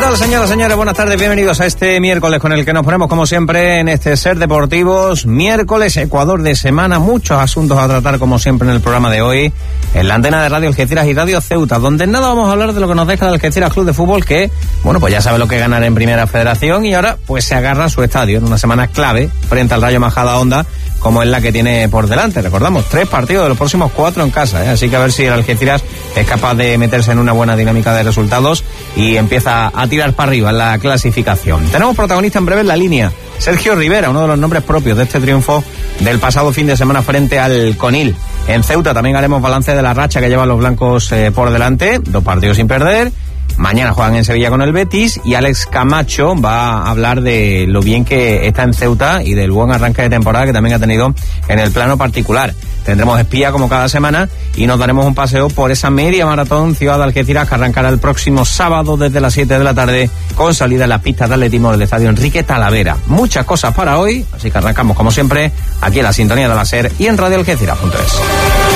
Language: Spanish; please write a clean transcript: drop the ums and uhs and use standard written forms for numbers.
tal, señoras y señores? Buenas tardes, bienvenidos a este miércoles con el que nos ponemos, como siempre, en este Ser Deportivos. Miércoles, Ecuador de semana, muchos asuntos a tratar, como siempre, en el programa de hoy, en la antena de Radio Algeciras y Radio Ceuta, donde en nada vamos a hablar de lo que nos deja el Algeciras Club de Fútbol, que, bueno, pues ya sabe lo que ganar en Primera Federación y ahora, pues se agarra a su estadio en una semana clave frente al Rayo Majadahonda, como es la que tiene por delante. Recordamos, 3 partidos de los próximos 4 en casa, así que a ver si el Algeciras es capaz de meterse en una buena dinámica de resultados y empieza a tirar para arriba en la clasificación. Tenemos protagonista en breve en la línea, Sergio Rivera, uno de los nombres propios de este triunfo del pasado fin de semana frente al Conil. En Ceuta también haremos balance de la racha que llevan los blancos por delante, 2 partidos sin perder. Mañana juegan en Sevilla con el Betis y Alex Camacho va a hablar de lo bien que está en Ceuta y del buen arranque de temporada que también ha tenido en el plano particular. Tendremos espía como cada semana y nos daremos un paseo por esa media maratón Ciudad de Algeciras que arrancará el próximo sábado desde las 7 de la tarde con salida en las pistas de atletismo del Estadio Enrique Talavera. Muchas cosas para hoy, así que arrancamos como siempre aquí en la sintonía de la SER y en radioalgeciras.es.